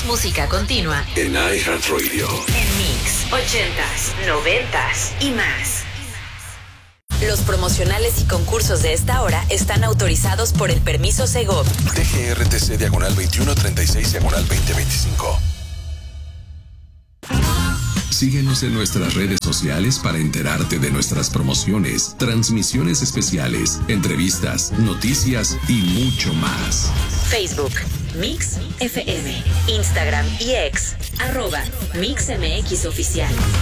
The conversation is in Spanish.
más música continua en iHeartRadio. En Mix 80s, 90s y más. Los promocionales y concursos de esta hora están autorizados por el permiso Segov. TGRTC /2136/2025. Síguenos en nuestras redes sociales para enterarte de nuestras promociones, transmisiones especiales, entrevistas, noticias y mucho más. Facebook, Mix FM, Instagram y X, @MixMX Oficial.